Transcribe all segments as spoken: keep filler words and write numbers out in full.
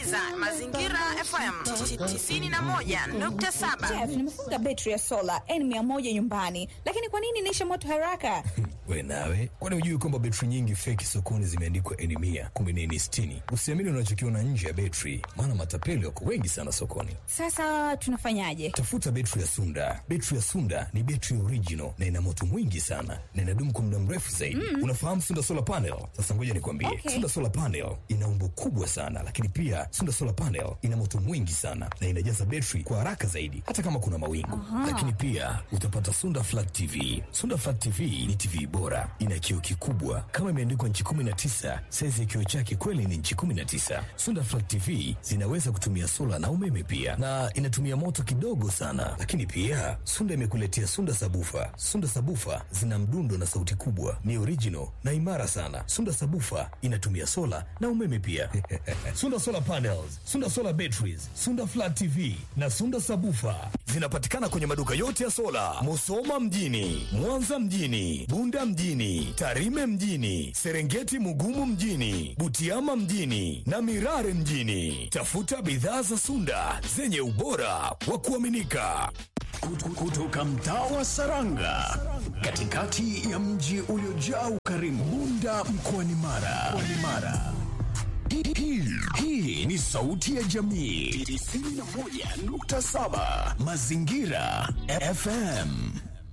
unasikiliza Mazingira F M tisini na moja nukta saba. Jeff, nimefunga betri ya sola N mia moja nyumbani, lakini kwa nini inaisha moto haraka? Wewe nawe, kwani hujui kwamba betri nyingi fake sokoni zimeandikwa N mia kumbe ni N sitini? Usiamini unachokiona nje ya betri, maana matapeli wako wengi sana sokoni. Sasa tunafanyaje? Tafuta betri ya Sunda. Betri ya Sunda ni betri original na ina moto mwingi sana na inadumu kwa muda mrefu zaidi. Mm. Unafahamu Sunda Solar Panel? Sasa ngoja nikwambie. Okay. Sunda Solar Panel ina umbo kubwa sana, lakini pia Sunda Solar Panel ina moto mwingi sana na inajaza betri kwa haraka zaidi hata kama kuna mawingu. Aha. Lakini pia utapata Sunda Flat T V. Sunda Flat T V ni T V bora, ina kioo kikubwa kama imeandikwa inchi kumi na tisa. Size ya kioo chake kweli ni inchi kumi na tisa. Sunda Flat T V zinaweza kutumia sola na umeme pia, na inatumia moto kidogo sana. Lakini pia Sunda imekuletea Sunda Sabufa. Sunda Sabufa zina mdundo na sauti kubwa, ni original na imara sana. Sunda Sabufa inatumia sola na umeme pia. Sunda Solar Panels, Sunda Solar Batteries, Sunda Flat T V na Sunda Sabufa zinapatikana kwenye maduka yote ya sola, Musoma mjini, Mwanza mjini, Bunda mjini, Tarime mjini, Serengeti Mugumu mjini, Butiama mjini na Mirare mjini. Tafuta bidhaa za Sunda zenye ubora wa kuaminika. Kutoka mtaa wa Saranga, katikati ya mji uliojaa ukarimu, Bunda mkoani Mara. Mara. Hii, hii ni sauti ya jamii tisini na moja nukta saba Mazingira F M.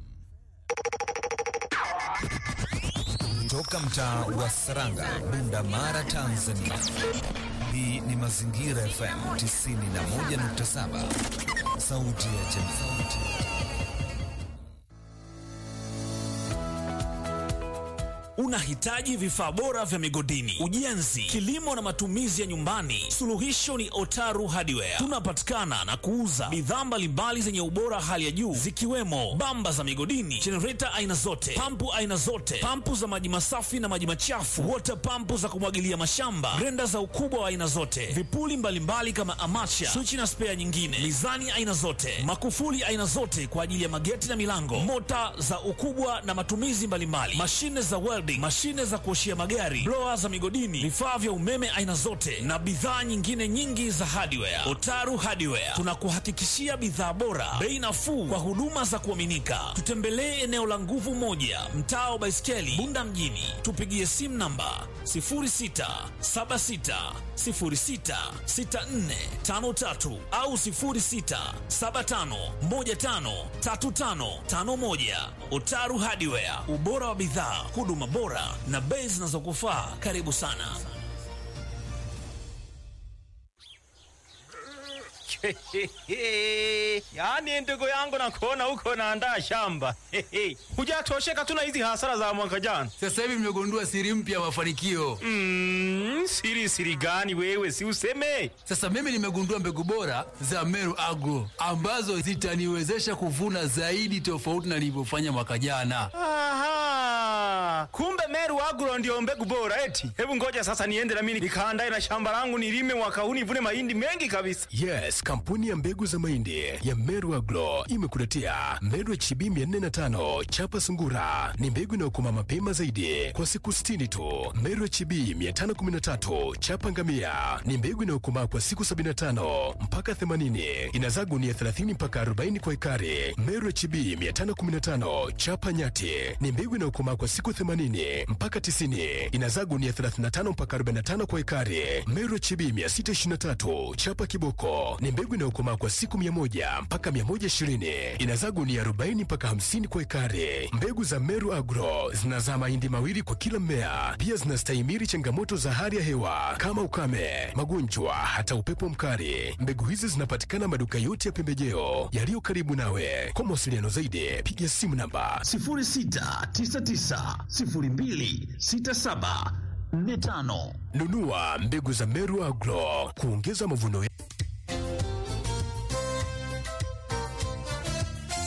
Toka mtaa wa Saranga, Bunda Mara, Tanzania. Hii ni Mazingira F M tisini na moja nukta saba. Sauti ya jamii. Unahitaji vifaa bora vya migodini, ujenzi, kilimo na matumizi ya nyumbani? Suluhisho ni Otaru Hardware. Tunapatikana na kuuza bidhaa mbalimbali zenye ubora hali ya juu, zikiwemo bamba za migodini, jenereta aina zote, pampu aina zote, pampu za maji masafi na maji machafu, water pampu za kumwagilia mashamba, grenda za ukubwa wa aina zote, vipuli mbalimbali kama amacha, swichi na spea nyingine, mizani aina zote, makufuli aina zote kwa ajili ya mageti na milango, mota za ukubwa na matumizi mbalimbali, mashine za welding, mashine za kuoshia magari, blower za migodini, vifaa vya umeme aina zote na bidhaa nyingine nyingi za hardware. Otaru Hardware tunakuhakikishia bidhaa bora, bei nafuu kwa huduma za kuaminika. Tutembelee eneo la Nguvu Moja, mtaa wa Baiskeli, Bunda mjini. Tupigie simu namba sifuri sita saba sita sifuri sita sita nne tano tatu au sifuri sita saba tano moja tano tatu tano tano moja. Otaru Hardware, ubora wa bidhaa, huduma bora na bei zinazokufaa. Karibu sana. Yaani ndugu yangu nakuona huko naandaa shamba. Hujatosheka tu na hizi hasara za mwaka jana. Sasa hivi nimegundua siri mpya ya mafanikio. Mm, siri siri gani wewe, si useme? Sasa mimi nimegundua mbegu bora za Meru Agro ambazo zitaniwezesha kuvuna zaidi tofauti na nilivyofanya mwaka jana. Aha. Kumbe Meru Agro ndio mbegu bora eti. Hebu ngoja sasa niende na mimi nikaandae na shamba langu nilime mwaka huu nivune mahindi mengi kabisa. Yes, kampuni ya mbegu za mahindi ya Meru Agro imekuletea Meru H B mia nne na tano chapa sungura. Ni mbegu inayokoma mapema zaidi kwa siku sitini tu. Meru H B mia tano kumi na tatu chapa ngamia ni mbegu inayokoma kwa siku sabini na tano mpaka themanini. Inazaa gunia thelathini mpaka arobaini kwa ekari. Meru H B mia tano kumi na tano chapa nyati ni mbegu inayokoma kwa siku themanini mpaka tisini. Inazaa gunia thelathini na tano mpaka arobaini na tano kwa ekari. Meru H B mia sita ishirini na tatu chapa kiboko ni mbegu inayokomaa kwa siku mia moja mpaka mia moja ishirini. Inazaa gunia arobaini mpaka hamsini kwa ekari. Mbegu za Meru Agro zinazaa mahindi mawili kwa kila mmea. Pia zinastahimili changamoto za hali ya hewa kama ukame, magonjwa, hata upepo mkali. Mbegu hizi zinapatikana maduka yote ya pembejeo yaliyo karibu nawe. Kwa mawasiliano zaidi, piga simu namba sifuri sita tisa tisa sifuri mbili sita saba nne tano. Nunua mbegu za Meru Agro kuongeza mavuno.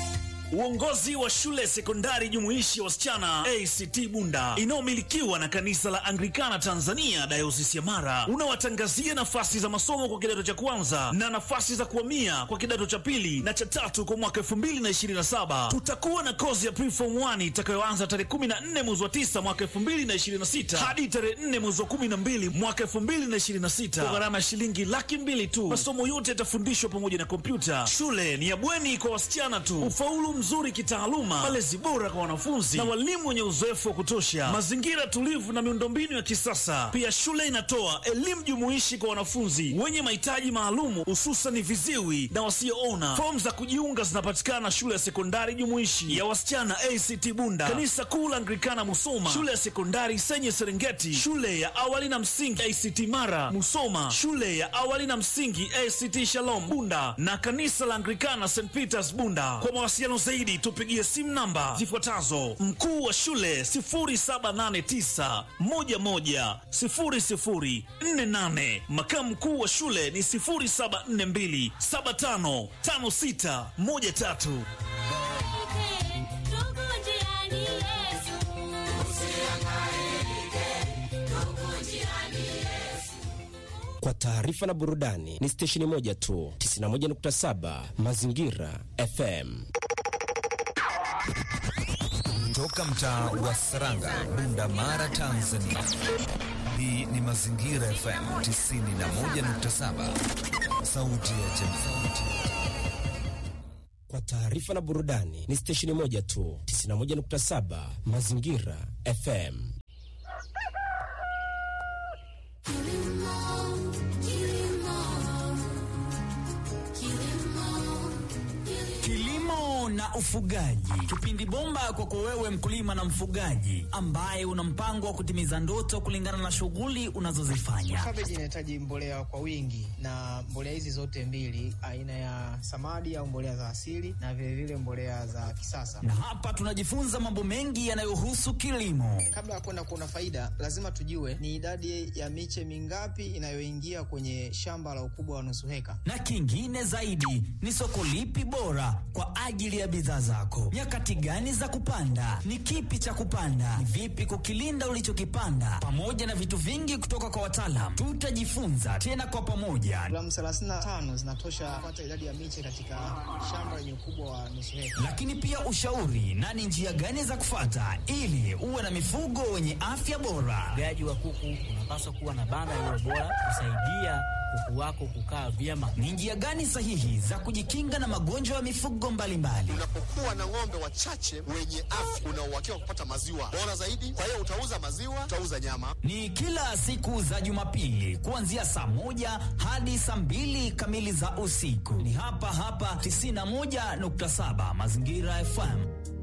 Uongozi wa shule sekondari jumuishi ya wasichana A C T Bunda inayomilikiwa na kanisa la Anglikana Tanzania Dayosisi ya Mara unawatangazia nafasi za masomo kwa kidato cha kwanza na nafasi za kuhamia kwa kidato cha pili na cha tatu kwa mwaka elfu mbili na ishirini na saba. Tutakuwa na kozi ya Preform moja itakayoanza tarehe kumi na nne mwezi wa tisa mwaka elfu mbili na ishirini na sita hadi tarehe nne mwezi wa kumi na mbili mwaka elfu mbili na ishirini na sita kwa gharama ya shilingi laki mbili tu. Masomo yote yatafundishwa pamoja na kompyuta. Shule ni ya bweni kwa wasichana tu. Ufaulu mzuri kitaaluma, malezi bora kwa wanafunzi na walimu wenye uzoefu wa kutosha, mazingira tulivu na miundombinu ya kisasa. Pia shule inatoa elimu jumuishi kwa wanafunzi wenye mahitaji maalumu, hususan viziwi na wasioona. Fomu za kujiunga zinapatikana shule ya sekondari jumuishi ya wasichana A C T Bunda, kanisa kuu la Anglikana Musoma, shule ya sekondari Senye Serengeti, shule ya awali na msingi A C T Mara Musoma, shule ya awali na msingi A C T Shalom Bunda na kanisa la Anglikana Saint Peters Bunda. Kwa mawasiliano zaidi tupigie simu namba zifuatazo: mkuu wa shule sifuri saba nane tisa moja moja sifuri sifuri nne nane, makamu mkuu wa shule ni sifuri saba nne mbili saba tano tano sita moja tatu. Kwa taarifa na burudani ni stesheni moja tu, tisini na moja nukta saba Mazingira F M. Toka mtaa wa Saranga, Bunda Mara, Tanzania. Hii ni Mazingira F M tisini na moja nukta saba. Sauti ya Jamhuri. Kwa taarifa na burudani ni stesheni moja tu, tisini na moja nukta saba Mazingira F M. Kilimo na ufugaji, kipindi bomba kwako wewe mkulima na mfugaji ambaye una mpango wa kutimiza ndoto kulingana na shughuli unazozifanya. Kabeji inahitaji mbolea kwa wingi, na mbolea hizi zote mbili, aina ya samadi au mbolea za asili na vile vile mbolea za kisasa. Na hapa tunajifunza mambo mengi yanayohusu kilimo. Kabla ya kwenda kuona faida, lazima tujue ni idadi ya miche mingapi inayoingia kwenye shamba la ukubwa wa nusu heka. Na kingine zaidi ni soko lipi bora kwa ajili ya bidhaa zako. Nyakati gani za kupanda? Ni kipi cha kupanda? Ni vipi kukilinda ulichokipanda? Pamoja na vitu vingi kutoka kwa wataalam. Tutajifunza tena kwa pamoja. Gramu thelathini na tano zinatosha kupata idadi ya miche katika shamba lenye ukubwa wa nusu heka. Lakini pia ushauri na ni njia gani za kufuata ili uwe na mifugo wenye afya bora. Ufugaji wa kuku unapaswa kuwa na banda lililo bora kusaidia kuku wako kukaa vyema. Ni njia gani sahihi za kujikinga na magonjwa ya mifugo mbalimbali? Unapokuwa na ng'ombe wachache wenye afya, una uhakika wa kupata maziwa bora zaidi. Kwa hiyo utauza maziwa, utauza nyama. Ni kila siku za Jumapili kuanzia saa moja hadi saa mbili kamili za usiku. Ni hapa hapa tisini na moja nukta saba Mazingira F M.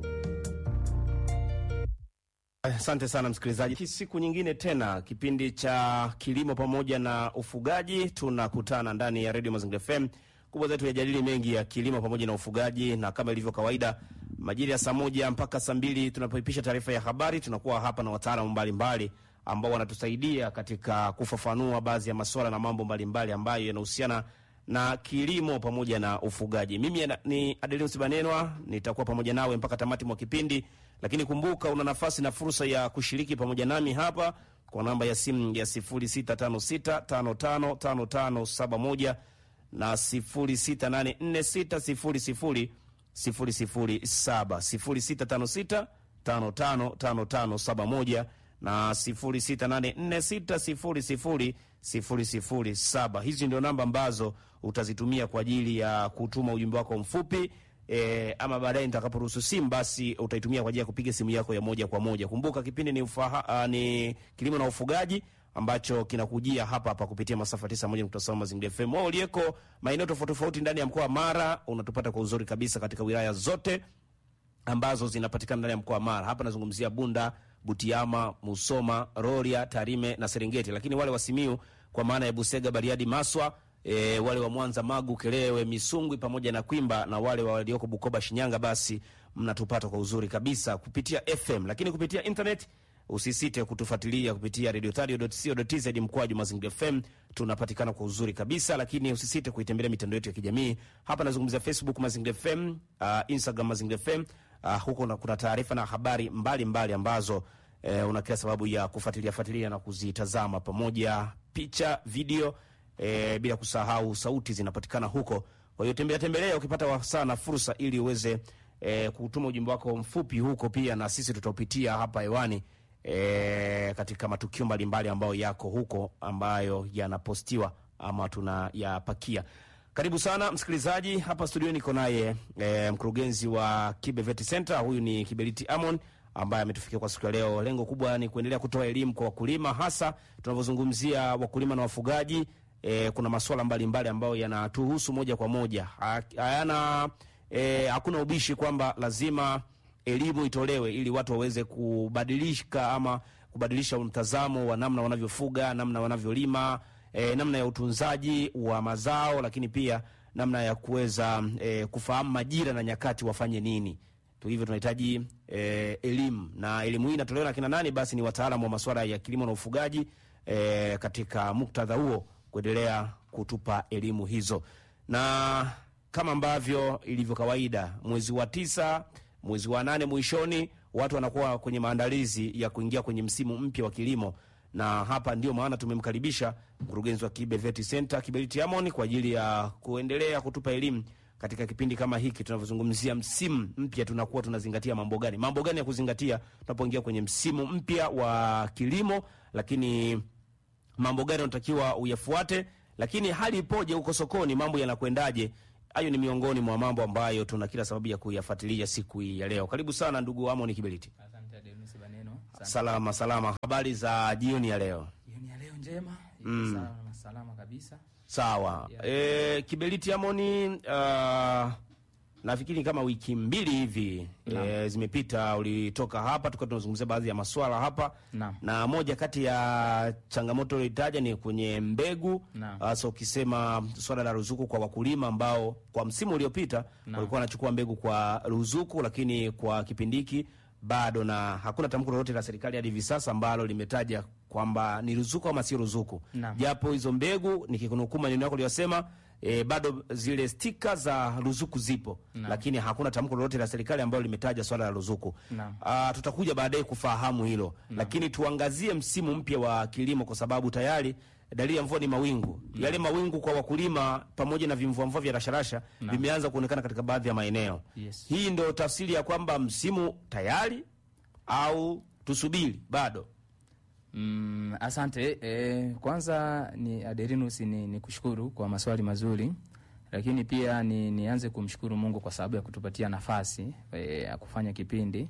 Asante sana msikilizaji. Siku nyingine tena kipindi cha kilimo pamoja na ufugaji tunakutana ndani ya Radio Mazingira F M. Kubwa zetu yajadili mengi ya kilimo pamoja na ufugaji, na kama ilivyo kawaida majira ya saa moja mpaka saa mbili tunapoipisha taarifa ya habari tunakuwa hapa na wataalamu mbalimbali ambao wanatusaidia katika kufafanua baadhi ya masuala na mambo mbalimbali ambayo yanahusiana na kilimo pamoja na ufugaji. Mimi ni Adelinus Banenwa, nitakuwa pamoja nawe mpaka tamati mwa kipindi. Lakini kumbuka una nafasi na fursa ya kushiriki pamoja nami hapa kwa namba ya simu ya sifuri sita tano sita tano tano tano tano saba moja na sifuri sita nane nne sita sifuri sifuri sifuri sifuri saba, sifuri sita tano sita tano tano tano tano saba moja na sifuri sita nane nne sita sifuri sifuri sifuri sifuri saba. Hizi ndio namba ambazo utazitumia kwa ajili ya kutuma ujumbe wako mfupi. E, ama baadaye nitakaporuhusu simu basi utaitumia kwa ajili ya kupiga simu yako ya moja kwa moja. Kumbuka kipindi ni ufaha, uh, ni kilimo na ufugaji ambacho kinakujia hapa hapa kupitia masafa tisa moja nukta saba Mazingira F M. Ulieko maeneo tofauti tofauti ndani ya mkoa wa Mara unatupata kwa uzuri kabisa katika wilaya zote ambazo zinapatikana ndani ya mkoa wa Mara. Hapa nazungumzia Bunda, Butiama, Musoma, Rorya, Tarime na Serengeti. Lakini wale wa Simiyu kwa maana ya Busega, Bariadi, Maswa, E, wale wa Mwanza, Magu, Kelewe, Misungwi pamoja na Kwimba, na wale walioko Bukoba, Shinyanga, basi mnatupata kwa uzuri kabisa kupitia F M. Lakini kupitia internet usisite kutufuatilia kupitia radio tario dot co dot tz mkwaju Mazingira F M. Tunapatikana kwa uzuri kabisa, lakini usisite kuitembelea mitandao yetu ya kijamii. Hapa nazungumzia Facebook Mazingira F M, uh, Instagram Mazingira F M. Uh, huko na kuna taarifa na habari mbalimbali mbali ambazo uh, una kila sababu ya kufuatilia fuatilia na kuzitazama pamoja, picha, video, uh, bila kusahau sauti zinapatikana huko. Kwa hiyo tembea tembelea ukipata wasaa na fursa, ili uweze uh, kutuma ujumbe wako mfupi huko pia, na sisi tutaupitia hapa hewani E, katika matukio mbalimbali ambayo yako huko ambayo yanapostiwa ama tunayapakia. Karibu sana msikilizaji, hapa studio niko naye e, mkurugenzi wa Kibe Vet Center. Huyu ni Kibeliti Amon ambaye ametufikia kwa siku ya leo. Lengo kubwa ni kuendelea kutoa elimu kwa wakulima, hasa tunavyozungumzia wakulima na wafugaji. E, kuna masuala mbalimbali ambayo yanatuhusu moja kwa moja. Hayana e, hakuna ubishi kwamba lazima elimu itolewe ili watu waweze kubadilika ama kubadilisha mtazamo wa namna wanavyofuga, namna wanavyolima, e, namna ya utunzaji wa mazao, lakini pia namna ya kuweza e, kufahamu majira na nyakati wafanye nini. Tu hivyo tunahitaji e, elimu, na elimu hii inatolewa na kina nani? Basi ni wataalamu wa masuala ya kilimo na ufugaji, e, katika muktadha huo kuendelea kutupa elimu hizo. Na kama ambavyo ilivyo kawaida, mwezi wa tisa, mwezi wa nane mwishoni, watu wanakuwa kwenye maandalizi ya kuingia kwenye msimu mpya wa kilimo, na hapa ndio maana tumemkaribisha mkurugenzi wa Kibe Vet Center Kibeliti Amon kwa ajili ya kuendelea kutupa elimu katika kipindi kama hiki tunavyozungumzia msimu mpya. Tunakuwa tunazingatia mambo gani? Mambo gani ya kuzingatia tunapoingia kwenye msimu mpya wa kilimo, lakini mambo gani unatakiwa uyafuate, lakini hali ipoje huko sokoni, mambo yanakwendaje? Hayo ni miongoni mwa mambo ambayo tuna kila sababu ya kuyafuatilia siku hii ya leo. Karibu sana ndugu Amon Kibeliti. Asante Denis Baneno. Salama salama. Habari za jioni ya leo? Jioni ya leo njema. Mm. Salama salama kabisa. Sawa. Eh, Kibeliti Amon, uh, nafikiri kama wiki mbili hivi e, zimepita ulitoka hapa tukawa tunazungumzia baadhi ya masuala hapa. Na, na moja kati ya changamoto ulitaja ni kwenye mbegu. Hasa ukisema swala la ruzuku kwa wakulima ambao kwa msimu uliopita walikuwa wanachukua mbegu kwa ruzuku, lakini kwa kipindiki bado, na hakuna tamko lolote la serikali hadi hivi sasa ambalo limetaja kwamba ni ruzuku ama si ruzuku. Japo hizo mbegu nikikunukuu maneno yako uliyosema, E, bado zile stika za ruzuku zipo na, lakini hakuna tamko lolote la serikali ambalo limetaja swala la ruzuku. Ah, tutakuja baadaye kufahamu hilo na, lakini tuangazie msimu mpya wa kilimo kwa sababu tayari dalili ya mvua ni mawingu na, yale mawingu kwa wakulima pamoja na vimvua mvua vya rasharasha vimeanza kuonekana katika baadhi ya maeneo. Yes. Hii ndio tafsiri ya kwamba msimu tayari au tusubiri bado? Mm, asante. E, kwanza ni Aderinus ni, ni kushukuru kwa maswali mazuri, lakini pia ni nianze kumshukuru Mungu kwa sababu ya kutupatia nafasi e, ya kufanya kipindi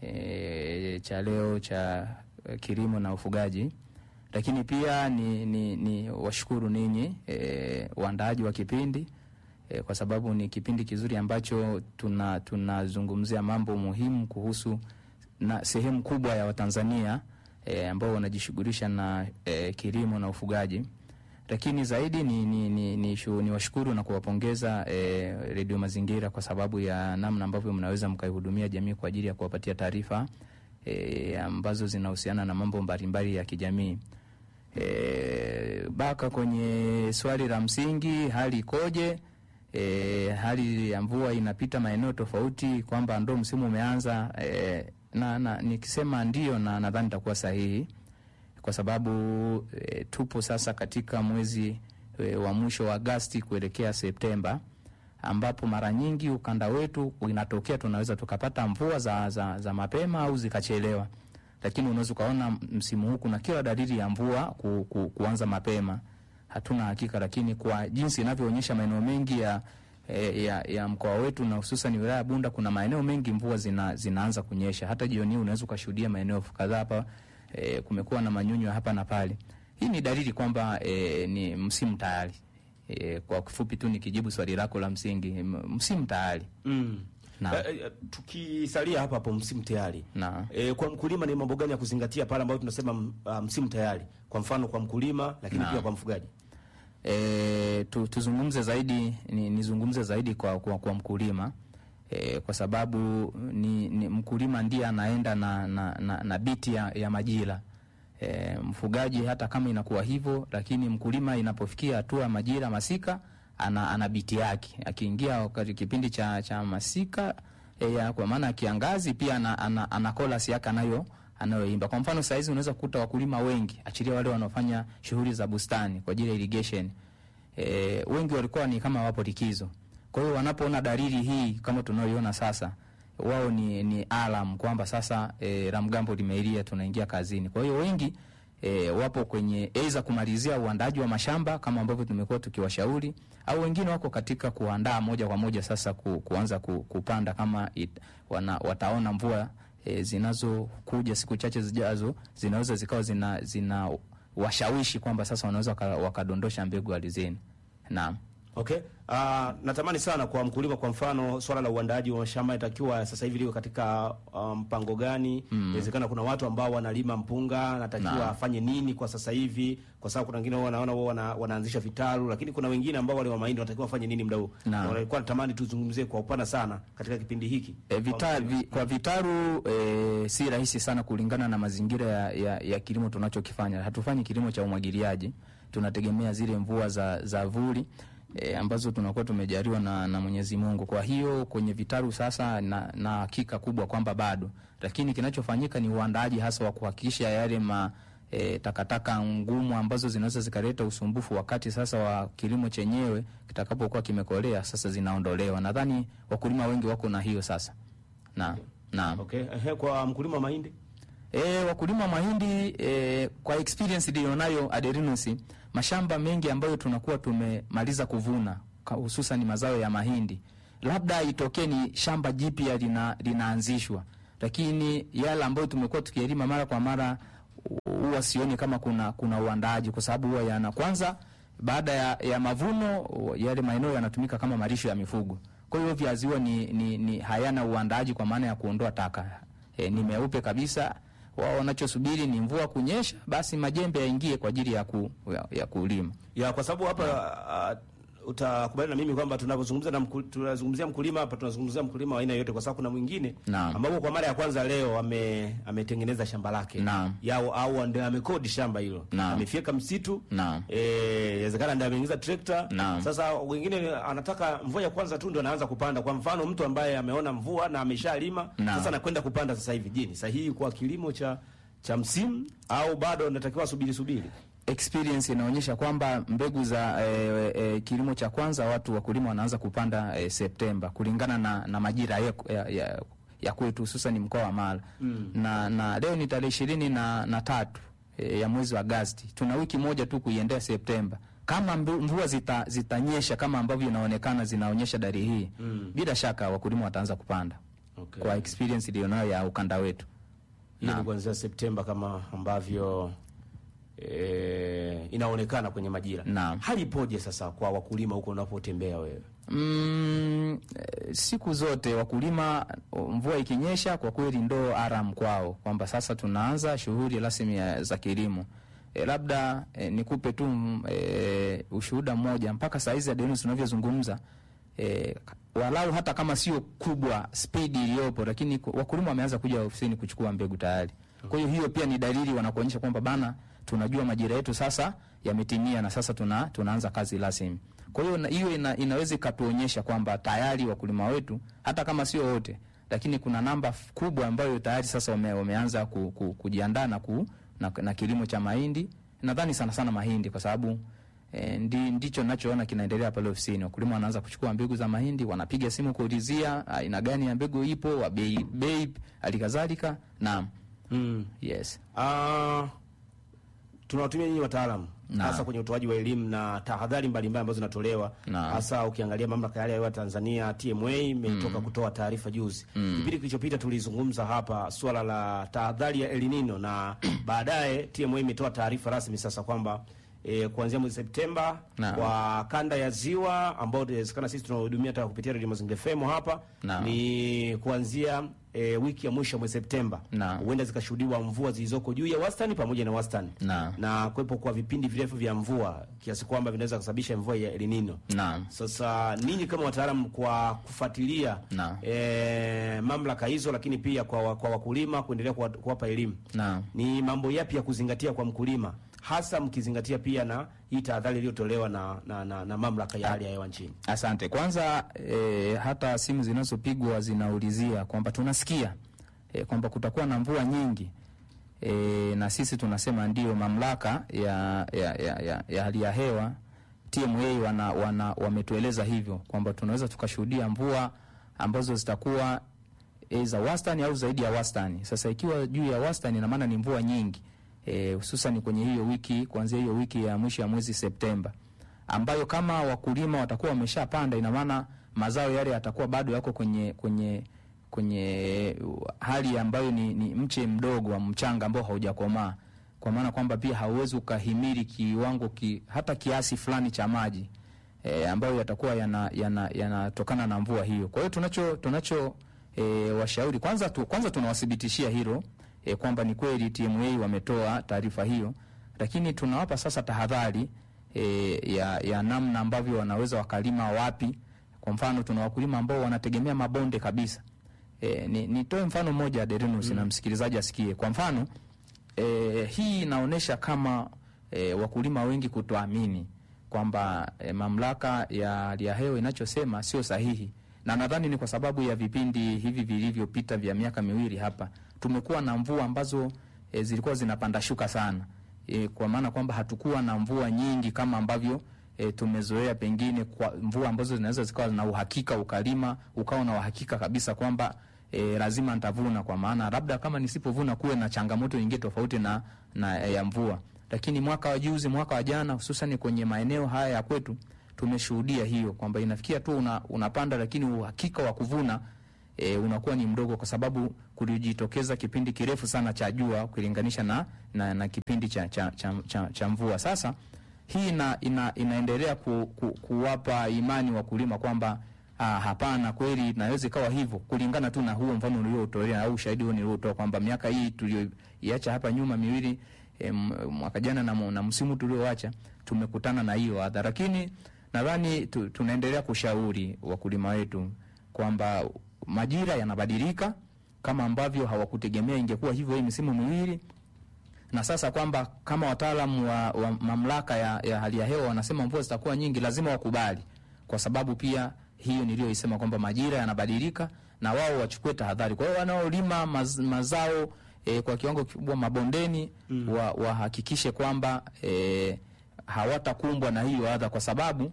e, cha leo cha e, kilimo na ufugaji. Lakini pia ni, ni, ni washukuru ninyi e, waandaaji wa kipindi e, kwa sababu ni kipindi kizuri ambacho tuna tunazungumzia mambo muhimu kuhusu na sehemu kubwa ya Watanzania E, ambao wanajishughulisha na e, kilimo na ufugaji. Lakini zaidi ni ni ni, ni, shu, ni washukuru na kuwapongeza e, Radio Mazingira kwa sababu ya namna ambavyo mnaweza mkaihudumia jamii kwa ajili ya kuwapatia taarifa e, ambazo zinahusiana na mambo mbalimbali ya kijamii. E, baka kwenye swali la msingi, hali ikoje? E, hali ya mvua inapita maeneo tofauti kwamba ndo msimu umeanza. E, na, na nikisema ndio na nadhani nitakuwa sahihi kwa sababu e, tupo sasa katika mwezi e, wa mwisho wa Agosti kuelekea Septemba, ambapo mara nyingi ukanda wetu inatokea tunaweza tukapata mvua za, za, za mapema au zikachelewa, lakini unaweza kaona msimu huu kuna kila dalili ya mvua ku, ku, kuanza mapema. Hatuna hakika, lakini kwa jinsi inavyoonyesha maeneo mengi ya E, ya, ya mkoa wetu na hususan wilaya ya Bunda kuna maeneo mengi mvua zina, zinaanza kunyesha. Hata jioni unaweza kushuhudia maeneo kadhaa hapa e, kumekuwa na manyunyu hapa na pale. Hii ni dalili kwamba e, ni msimu tayari. E, kwa kifupi tu nikijibu swali lako la msingi, msimu tayari. Mm. Na e, e, tukisalia hapa hapo msimu tayari. Na e, kwa mkulima ni mambo gani ya kuzingatia pale ambapo tunasema uh, msimu tayari? Kwa mfano kwa mkulima lakini na pia kwa mfugaji. E, tu, tuzungumze zaidi ni, nizungumze zaidi kwa, kwa, kwa mkulima. E, kwa sababu ni, ni mkulima ndiye anaenda na, na, na, na biti ya, ya majira. E, mfugaji hata kama inakuwa hivyo, lakini mkulima inapofikia hatua majira masika ana, ana biti yake. Akiingia wakati kipindi cha, cha masika e, ya, kwa maana kiangazi pia ana, ana, ana chorus yake anayo anayoimba. Kwa mfano saizi unaweza kukuta wakulima wengi, achilia wale wanaofanya shughuli za bustani kwa ajili ya irrigation. E, wengi walikuwa ni kama wapo likizo. Kwa hiyo wanapoona dalili hii kama tunayoiona sasa, wao ni ni alarm kwamba sasa e, la mgambo limeilia, tunaingia kazini. Kwa hiyo wengi e, wapo kwenye aidha kumalizia uandaji wa mashamba kama ambavyo tumekuwa tukiwashauri, au wengine wako katika kuandaa moja kwa moja sasa ku, kuanza ku, kupanda kama it, wana, wataona mvua e, zinazokuja siku chache zijazo zinaweza zikawa zina zina washawishi kwamba sasa wanaweza wakadondosha mbegu ardhini. Naam. Okay. Uh, natamani sana kwa mkulima, kwa mfano swala la uandaaji wa mashamba itakiwa sasa hivi liko katika mpango um, gani? Inawezekana mm. kuna watu ambao wanalima mpunga, natakiwa na afanye nini kwa sasa hivi? Kwa sababu kuna wengine wanaona wao wana, wanaanzisha vitalu, lakini kuna wengine ambao wale wa mahindi wanatakiwa wafanye nini muda huu? Walikuwa natamani tuzungumzie kwa upana sana katika kipindi hiki. E, vita, vi, kwa vitalu e, si rahisi sana kulingana na mazingira ya, ya, ya kilimo tunachokifanya. Hatufanyi kilimo cha umwagiliaji. Tunategemea zile mvua za za vuli E, ambazo tunakuwa tumejaliwa na, na Mwenyezi Mungu. Kwa hiyo kwenye vitaru sasa na, na hakika kubwa kwamba bado, lakini kinachofanyika ni uandaaji hasa wa kuhakikisha yale ma e, takataka ngumu ambazo zinaweza zikaleta usumbufu wakati sasa wa kilimo chenyewe kitakapokuwa kimekolea sasa zinaondolewa. Nadhani wakulima wengi wako na hiyo sasa. Na na okay. Ehe, kwa mkulima wa mahindi E, wakulima wa mahindi e, kwa experience nilionayo Aderinus, mashamba mengi ambayo tunakuwa tumemaliza kuvuna hususan mazao ya mahindi, labda itokee ni shamba jipya lina, linaanzishwa, lakini yale ambayo tumekuwa tukilima mara kwa mara huwa sioni kama kuna kuna uandaaji, kwa sababu huwa yana kwanza baada ya, ya mavuno yale maeneo yanatumika kama malisho ya mifugo. Kwa hiyo viazi huwa ni, ni, ni hayana uandaaji kwa maana ya kuondoa taka. E, ni meupe kabisa. Wao wanachosubiri ni mvua kunyesha, basi majembe yaingie kwa ajili ya, ku, ya, ya kulima. Ya kwa sababu hapa uh, utakubali na mimi kwamba tunapozungumza na mkul, tunazungumzia mkulima hapa, tunazungumzia mkulima wa aina yote, kwa sababu kuna mwingine ambapo kwa mara ya kwanza leo ame ametengeneza shamba lake yao, au ndio amekodi shamba hilo, amefyeka msitu, eh, inawezekana ndio ameingiza trekta. Sasa wengine anataka mvua ya kwanza tu ndio anaanza kupanda. Kwa mfano mtu ambaye ameona mvua na ameshalima sasa anakwenda kupanda sasa hivi, je, ni sahihi kwa kilimo cha cha msimu au bado natakiwa subiri subiri? Experience inaonyesha kwamba mbegu za e, e, kilimo cha kwanza watu wakulima wanaanza kupanda e, Septemba kulingana na, na majira ya, ya, ya, ya kwetu hususan mkoa wa Mara. Mm. Na, na leo ni tarehe ishirini na, na tatu e, ya mwezi wa Agosti. Tuna wiki moja tu kuiendea Septemba. Kama mvua zita, zitanyesha kama ambavyo inaonekana zinaonyesha dalili hii, mm. bila shaka wakulima wataanza kupanda. Okay. Kwa experience ilionayo ya ukanda wetu. Hii ni kuanzia Septemba kama ambavyo E, inaonekana kwenye majira. Naam. Hali ipoje sasa kwa wakulima huko unapotembea wewe? Mm, siku zote wakulima mvua ikinyesha kwa kweli ndo aram kwao kwamba sasa tunaanza shughuli rasmi za kilimo. E, labda e, nikupe tu e, ushuhuda mmoja. Mpaka saa hizi Aderinus tunavyozungumza, e, walau hata kama sio kubwa speed iliyopo, lakini wakulima wameanza kuja ofisini kuchukua mbegu tayari. Kwa hiyo hiyo pia ni dalili wanakuonyesha kwamba bana, tunajua majira yetu sasa yametimia na sasa tuna tunaanza kazi rasmi. Kwa hiyo hiyo ina, inaweza ikatuonyesha kwamba tayari wakulima wetu hata kama sio wote, lakini kuna namba kubwa ambayo tayari sasa wame, wameanza ku, ku, kujiandaa na, ku, na na kilimo cha mahindi. Nadhani sana sana mahindi kwa sababu e, ndi, ndicho ninachoona kinaendelea pale ofisini. Wakulima wanaanza kuchukua mbegu za mahindi, wanapiga simu kuulizia aina gani ya mbegu ipo, wa bei bei alikadhalika. Naam. Mm. Yes. Ah uh, tunawatumia nyinyi wataalamu hasa kwenye utoaji wa elimu na tahadhari mbalimbali ambazo zinatolewa, hasa ukiangalia mamlaka ya hali ya hewa Tanzania T M A imetoka mm. kutoa taarifa juzi. Mm. Kipindi kilichopita tulizungumza hapa swala la tahadhari ya El Nino na baadaye T M A imetoa taarifa rasmi sasa kwamba E, kuanzia mwezi Septemba Naam. kwa kanda ya Ziwa ambao inawezekana sisi tunahudumia hata kupitia Radio Mazingira F M hapa Naam. ni kuanzia e, wiki ya mwisho mwezi Septemba. Naam. Huenda zikashuhudiwa mvua zilizoko juu ya wastani pamoja na wastani. Naam. Na kuwepo kwa vipindi virefu vya mvua kiasi kwamba vinaweza kusababisha mvua ya El Nino. Naam. Sasa ninyi kama wataalamu kwa kufuatilia Naam. e, mamlaka hizo, lakini pia kwa, kwa wakulima kuendelea kuwa- kuwapa elimu, Naam. ni mambo yapi ya kuzingatia kwa mkulima, hasa mkizingatia pia na hii tahadhari iliyotolewa na, na, na, na mamlaka ya hali ya hewa nchini? Asante. Kwanza e, hata simu zinazopigwa zinaulizia kwamba tunasikia e, kwamba kutakuwa na mvua nyingi e, na sisi tunasema ndio, mamlaka ya, ya, ya, ya, ya hali ya hewa T M A wana, wana, wametueleza hivyo kwamba tunaweza tukashuhudia mvua ambazo zitakuwa e, za wastani au zaidi ya wastani. Sasa ikiwa juu ya wastani, ina maana ni mvua nyingi eh, hususan kwenye hiyo wiki, kuanzia hiyo wiki ya mwisho ya mwezi Septemba, ambayo kama wakulima watakuwa wameshapanda, ina maana mazao yale yatakuwa bado yako kwenye kwenye kwenye hali ambayo ni, ni mche mdogo wa mchanga ambao haujakomaa, kwa maana kwamba pia hauwezi ukahimili kiwango ki, hata kiasi fulani cha maji e, ambayo yatakuwa yanatokana yana, yana na mvua hiyo. Kwa hiyo tunacho tunacho e, washauri kwanza tu, kwanza tunawathibitishia hilo e, kwamba ni kweli T M A wametoa taarifa hiyo, lakini tunawapa sasa tahadhari e, ya, ya namna ambavyo wanaweza wakalima wapi. Kwa mfano tuna wakulima ambao wanategemea mabonde kabisa. E, ni nitoe mfano mmoja Derinus, mm. na msikilizaji asikie. Kwa mfano e, hii inaonesha kama e, wakulima wengi kutoamini kwamba e, mamlaka ya hali ya hewa inachosema sio sahihi, na nadhani ni kwa sababu ya vipindi hivi vilivyopita vya miaka miwili hapa tumekuwa na mvua ambazo e, zilikuwa zinapanda shuka sana e, kwa maana kwamba hatukuwa na mvua nyingi kama ambavyo e, tumezoea, pengine kwa mvua ambazo zinaweza zikawa na uhakika, ukalima ukawa na uhakika kabisa kwamba e, lazima nitavuna, kwa maana labda kama nisipovuna kuwe na changamoto nyingine tofauti na, na e, ya mvua. Lakini mwaka wa juzi, mwaka wa jana, hususan kwenye maeneo haya ya kwetu tumeshuhudia hiyo kwamba inafikia tu una, unapanda lakini uhakika wa kuvuna e, unakuwa ni mdogo, kwa sababu kulijitokeza kipindi kirefu sana cha jua kulinganisha na, na, na kipindi cha, cha, cha, cha, cha mvua. Sasa hii ina, ina, inaendelea ku, ku, kuwapa imani wakulima kwamba ah, hapana, kweli inaweza ikawa hivyo, kulingana tu na huo mfano uliotolea au ushahidi huo niliotoa kwamba miaka hii tulioiacha hapa nyuma miwili, e, mwaka jana na, na msimu tulioacha tumekutana na hiyo adha. Lakini nadhani tu, tunaendelea kushauri wakulima wetu kwamba majira yanabadilika kama ambavyo hawakutegemea ingekuwa hivyo hii misimu miwili, na sasa kwamba kama wataalamu wa, wa mamlaka ya, ya hali ya hewa wanasema mvua zitakuwa nyingi, lazima wakubali, kwa sababu pia hiyo niliyoisema kwamba majira yanabadilika na wao wachukue tahadhari. Kwa hiyo wanaolima maz, mazao e, kwa kiwango kikubwa mabondeni mm. wa, wahakikishe kwamba e, hawatakumbwa na hiyo adha, kwa sababu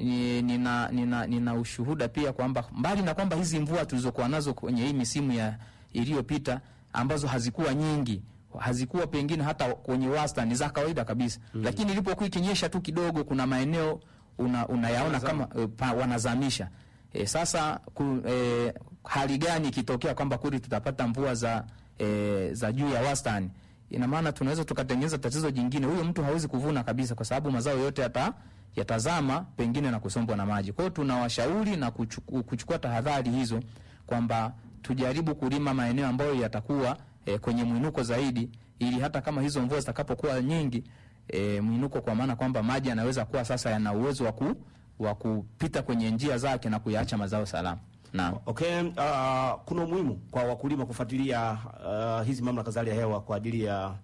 nina nina nina ushuhuda pia kwamba mbali na kwamba hizi mvua tulizokuwa nazo kwenye hii misimu ya iliyopita ambazo hazikuwa nyingi, hazikuwa pengine hata kwenye wastani za kawaida kabisa, mm. lakini ilipokuwa ikinyesha tu kidogo, kuna maeneo una, unayaona kama e, pa, wanazamisha e, sasa ku, e, hali gani ikitokea kwamba kweli tutapata mvua za e, za juu ya wastani, ina maana tunaweza tukatengeneza tatizo jingine. Huyo mtu hawezi kuvuna kabisa, kwa sababu mazao yote yata yatazama pengine na kusombwa na maji. Kwa hiyo tunawashauri na kuchukua, kuchukua tahadhari hizo kwamba tujaribu kulima maeneo ambayo yatakuwa e, kwenye mwinuko zaidi, ili hata kama hizo mvua zitakapokuwa nyingi e, mwinuko, kwa maana kwamba maji yanaweza kuwa sasa yana uwezo wa ku, wa kupita kwenye njia zake na kuyaacha mazao salama. Naam. Okay, uh, kuna umuhimu kwa wakulima kufuatilia uh, hizi mamlaka za hali ya hewa kwa ajili ya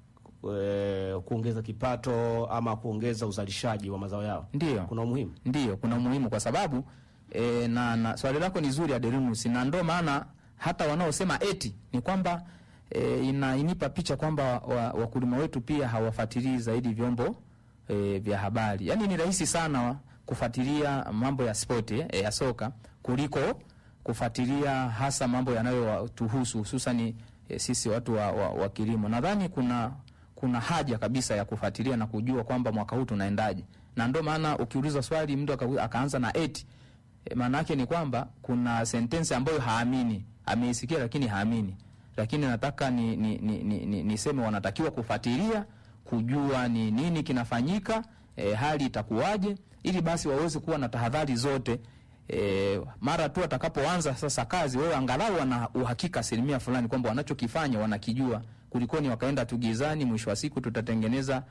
uh, kuongeza kipato ama kuongeza uzalishaji wa mazao yao. Ndio. Kuna umuhimu? Ndio, kuna umuhimu kwa sababu e, na, na swali lako ni zuri Aderinus, na ndio maana hata wanaosema eti ni kwamba e, ina, inipa picha kwamba wakulima wa wetu pia hawafuatilii zaidi vyombo e, vya habari. Yaani ni rahisi sana kufuatilia mambo ya sport e, ya soka kuliko kufuatilia hasa mambo yanayotuhusu hususan e, sisi watu wa, wa, wa kilimo. Nadhani kuna kuna haja kabisa ya kufuatilia na kujua kwamba mwaka huu tunaendaje. Na ndio maana ukiuliza swali mtu akaanza na eti, e, maana yake ni kwamba kuna sentence ambayo haamini, ameisikia lakini haamini. Lakini nataka ni ni ni, ni, ni niseme wanatakiwa kufuatilia kujua ni nini kinafanyika, e, hali itakuwaje, ili basi waweze kuwa na tahadhari zote. E, mara tu atakapoanza sasa kazi, wewe angalau wana uhakika asilimia fulani kwamba wanachokifanya wanakijua, kulikoni wakaenda tugizani, mwisho wa siku tutatengeneza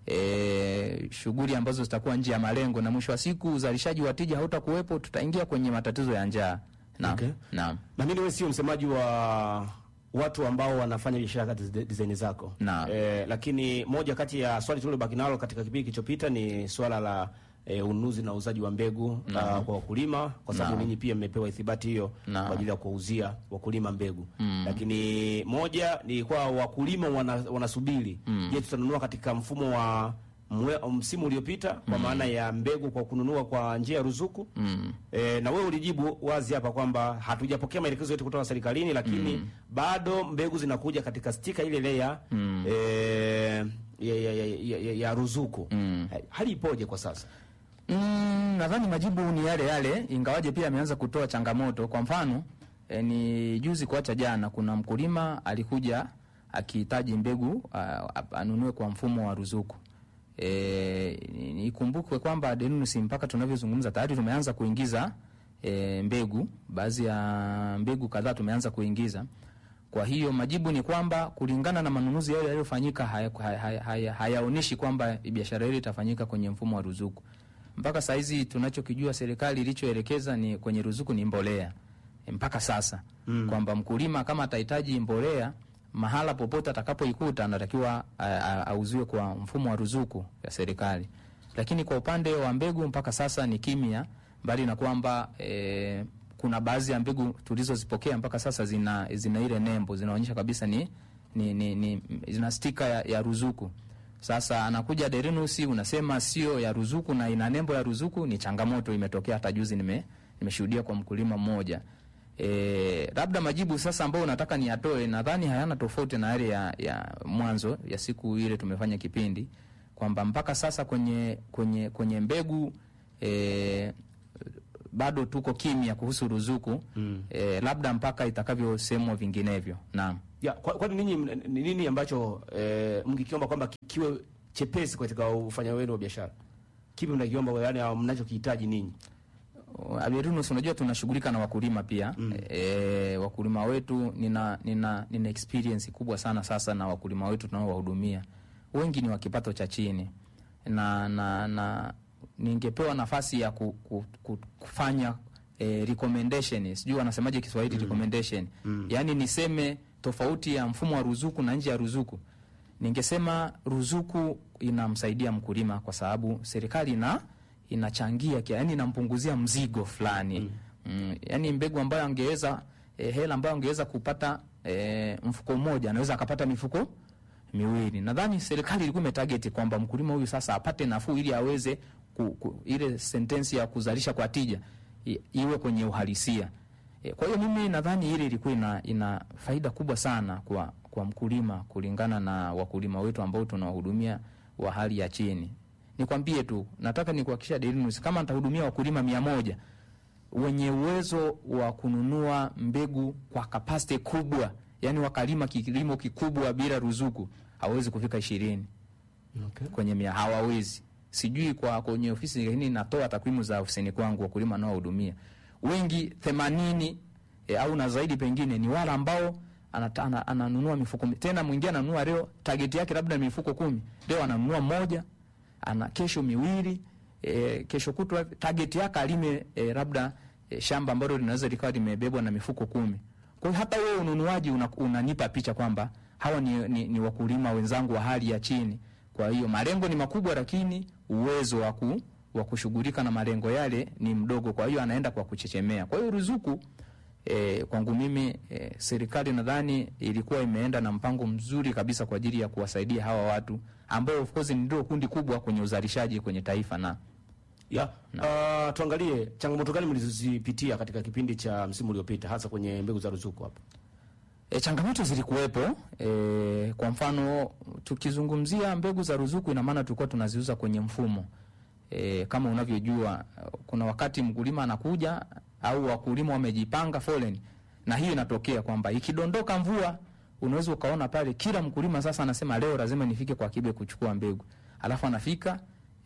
e, shughuli ambazo zitakuwa nje ya malengo, na mwisho wa siku uzalishaji wa tija hautakuwepo, tutaingia kwenye matatizo ya njaa. Naam. Okay. Naam. Na mimi wewe sio msemaji wa watu ambao wanafanya biashara katika design zako. Eh, lakini moja kati ya swali tulilobaki nalo katika kipindi kilichopita ni swala la E, ununuzi na uuzaji wa mbegu uh, kwa wakulima, kwa sababu ninyi pia mmepewa ithibati hiyo kwa ajili ya kuuzia wakulima mbegu. Mm. Lakini moja ni kwa wakulima wana, wanasubiri mm. je, tutanunua katika mfumo wa mwe, msimu uliopita kwa mm. maana ya mbegu kwa kununua kwa njia ya ruzuku. Mm. E, na wewe ulijibu wazi hapa kwamba hatujapokea maelekezo yote kutoka serikalini, lakini mm. bado mbegu zinakuja katika stika ile ile ya mm. e, ya, ya, ya, ya, ya ruzuku. Mm. Hali ipoje kwa sasa? Mm, nadhani majibu ni yale yale, ingawaje pia ameanza kutoa changamoto. Kwa mfano, e, ni juzi kuacha jana kuna mkulima alikuja akihitaji mbegu anunue kwa mfumo wa ruzuku. E, nikumbukwe kwamba Denunsi mpaka tunavyozungumza tayari tumeanza kuingiza e, mbegu, baadhi ya mbegu kadhaa tumeanza kuingiza. Kwa hiyo majibu ni kwamba kulingana na manunuzi yale yaliyofanyika hayaonishi haya, haya, haya kwamba biashara ile itafanyika kwenye mfumo wa ruzuku. Mpaka saa hizi tunachokijua serikali ilichoelekeza ni kwenye ruzuku ni mbolea. E, mpaka sasa mm. kwamba mkulima kama atahitaji mbolea mahala popote atakapoikuta anatakiwa auziwe kwa mfumo wa ruzuku ya serikali. Lakini kwa upande wa mbegu mpaka sasa ni kimya, bali na kwamba e, kuna baadhi ya mbegu tulizozipokea mpaka sasa zina zina ile nembo, zinaonyesha kabisa ni ni, ni, ni zina stika ya, ya ruzuku. Sasa anakuja Derinus unasema sio ya ruzuku na ina nembo ya ruzuku, ni changamoto imetokea hata juzi nime nimeshuhudia kwa mkulima mmoja. E, labda majibu sasa ambao unataka niyatoe nadhani hayana tofauti na yale ya, ya mwanzo ya siku ile tumefanya kipindi kwamba mpaka sasa kwenye kwenye kwenye mbegu e, bado tuko kimya kuhusu ruzuku. Mm. E, labda mpaka itakavyosemwa vinginevyo. Naam. Ya, kwa, kwa nini nini ambacho e, mngikiomba kwamba kiwe chepesi katika ufanya wenu wa biashara? Kipi mnakiomba yani mnachokihitaji ninyi? Abirunus, unajua tunashughulika na wakulima pia. Mm. E, wakulima wetu nina nina nina experience kubwa sana sasa na wakulima wetu tunaowahudumia. Wengi ni wa kipato cha chini. Na na na ningepewa nafasi ya ku, ku, ku, kufanya e, recommendation. Sijui wanasemaje Kiswahili. Mm. recommendation. Mm. Yaani niseme tofauti ya mfumo wa ruzuku na nje ya ruzuku. Ningesema ruzuku inamsaidia mkulima kwa sababu serikali na inachangia, yaani inampunguzia mzigo fulani. Mm. Mm, yaani mbegu ambayo angeweza e, hela ambayo angeweza kupata e, mfuko mmoja anaweza akapata mifuko miwili. Nadhani serikali ilikuwa imetarget kwamba mkulima huyu sasa apate nafuu ili aweze ku, ku, ile sentensi ya kuzalisha kwa tija i, iwe kwenye uhalisia. E, kwa hiyo mimi nadhani ile ilikuwa ina, ina faida kubwa sana kwa kwa mkulima kulingana na wakulima wetu ambao tunawahudumia wa hali ya chini. Nikwambie tu, nataka nikuhakikishia Derinus kama nitahudumia wakulima mia moja wenye uwezo wa kununua mbegu kwa capacity kubwa, yani wakalima kilimo kikubwa bila ruzuku, hawezi kufika ishirini. Okay. Kwenye mia hawawezi. Sijui kwa kwenye ofisi lakini natoa takwimu za ofisini kwangu wakulima nao hudumia. Wengi themanini e, au na zaidi pengine ni wale ambao anatana ananunua mifuko, tena mwingine ananunua leo target yake labda mifuko kumi, leo ananunua moja, ana kesho miwili, e, kesho kutwa target yake alime e, labda e, shamba ambalo linaweza likawa limebebwa na mifuko kumi. Kwa hiyo hata wewe ununuaji una, unanipa picha kwamba hawa ni, ni, ni wakulima wenzangu wa hali ya chini. Kwa hiyo malengo ni makubwa lakini uwezo wa ku wa kushughulika na malengo yale ni mdogo, kwa hiyo anaenda kwa kuchechemea. Kwa hiyo ruzuku e, kwangu mimi e, serikali nadhani ilikuwa imeenda na mpango mzuri kabisa kwa ajili ya kuwasaidia hawa watu ambao of course ndio kundi kubwa kwenye uzalishaji kwenye taifa. Na ya yeah. uh, tuangalie changamoto gani mlizozipitia katika kipindi cha msimu uliopita hasa kwenye mbegu za ruzuku hapa. E, changamoto zilikuwepo. E, kwa mfano tukizungumzia mbegu za ruzuku ina maana tulikuwa tunaziuza kwenye mfumo. E, kama unavyojua kuna wakati mkulima anakuja au wakulima wamejipanga foleni, na hiyo inatokea kwamba ikidondoka mvua unaweza ukaona pale kila mkulima sasa anasema leo lazima nifike kwa Kibe kuchukua mbegu. Alafu anafika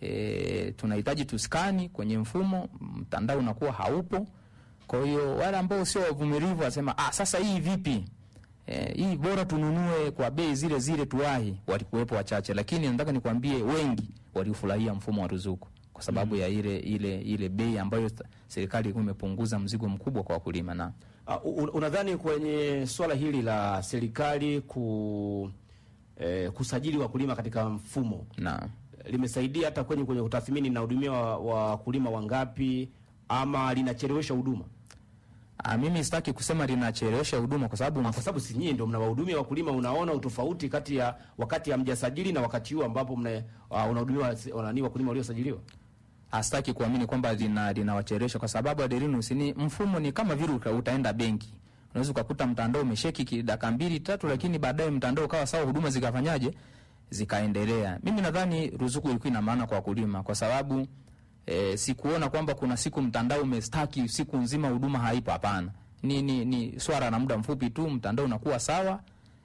e, tunahitaji tuskani kwenye mfumo, mtandao unakuwa haupo. Kwa hiyo wale ambao sio wavumilivu wasema ah, sasa hii vipi? Eh, hii bora tununue kwa bei zile zile tuwahi. Walikuwepo wachache, lakini nataka nikwambie wengi walifurahia mfumo wa ruzuku kwa sababu mm. ya ile ile ile bei ambayo serikali imepunguza mzigo mkubwa kwa wakulima. Na uh, unadhani kwenye swala hili la serikali ku eh, kusajili wakulima katika mfumo na limesaidia hata kwenye kwenye utathmini na hudumia wakulima wa wangapi, ama linachelewesha huduma? Ah, mimi sitaki kusema linachelewesha huduma kwa sababu kwa sababu si nyinyi ndio mnawahudumia wakulima. Unaona utofauti kati ya wakati hamjasajili na wakati huo ambapo mna uh, unahudumia wanani wakulima waliosajiliwa? Astaki kuamini kwamba lina linawachelewesha kwa sababu Aderinus ni mfumo, ni kama vile utaenda benki. Unaweza kukuta mtandao umesheki dakika mbili tatu, lakini baadaye mtandao ukawa sawa, huduma zikafanyaje, zikaendelea. Mimi nadhani ruzuku ilikuwa ina maana kwa wakulima kwa sababu E, sikuona kwamba kuna siku mtandao umestaki siku nzima huduma haipo. Hapana, ni ni, ni swala na muda mfupi tu mtandao unakuwa sawa,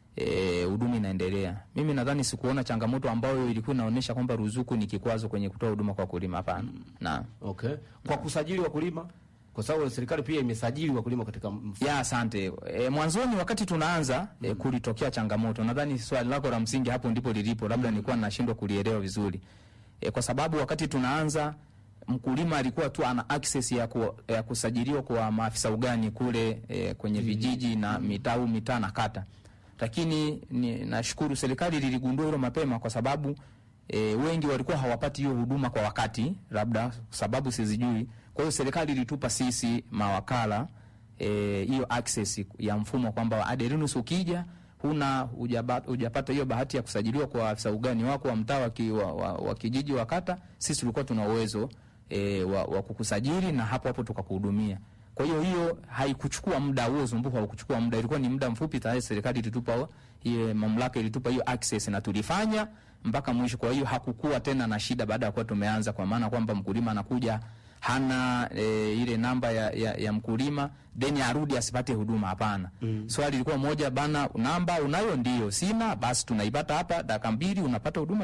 eh huduma inaendelea. Mimi nadhani sikuona changamoto ambayo ilikuwa inaonyesha kwamba ruzuku ni kikwazo kwenye kutoa huduma kwa wakulima. Hapana. Mm. Na okay, kwa kusajili wakulima kwa sababu serikali pia imesajili wakulima katika mfumo. Ya asante. E, mwanzoni wakati tunaanza mm. e, kulitokea changamoto. Nadhani swali lako la msingi hapo ndipo lilipo. Labda mm. nilikuwa nashindwa kulielewa vizuri. E, kwa sababu wakati tunaanza mkulima alikuwa tu ana access ya, ku, ya kusajiliwa kwa maafisa ugani kule e, kwenye vijiji na mitaa mitaa na kata. Lakini nashukuru serikali liligundua hilo mapema kwa sababu e, wengi walikuwa hawapati hiyo huduma kwa wakati, labda sababu sizijui. Kwa hiyo serikali ilitupa sisi mawakala hiyo e, access ya mfumo kwamba Aderinus ukija huna hujapata hiyo bahati ya kusajiliwa kwa afisa ugani wako wa mtaa wa, wa, wa kijiji wa kata, sisi tulikuwa tuna uwezo e, wa, wa kukusajili na hapo hapo tukakuhudumia. Kwa hiyo hiyo haikuchukua muda, huo zumbuko haukuchukua muda, ilikuwa ni muda mfupi tayari serikali ilitupa hiyo mamlaka, ilitupa hiyo access na tulifanya mpaka mwisho. Kwa hiyo hakukuwa tena na shida baada ya kuwa tumeanza, kwa maana kwamba mkulima anakuja hana e, ile namba ya, ya, ya mkulima then arudi asipate huduma. Hapana. Mm. Swali lilikuwa moja bana, namba unayo? Ndio. Sina, basi tunaipata hapa dakika mbili unapata huduma.